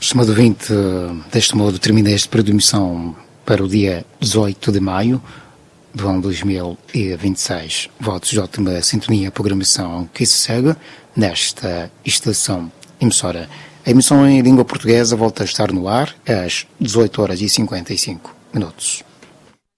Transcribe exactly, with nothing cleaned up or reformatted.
Estimado ouvinte, deste modo termina este período de emissão para o dia dezoito de maio do ano dois mil e vinte e seis. Votos de ótima sintonia, programação que se segue nesta estação emissora. A emissão em língua portuguesa volta a estar no ar às dezoito horas e cinquenta e cinco minutos.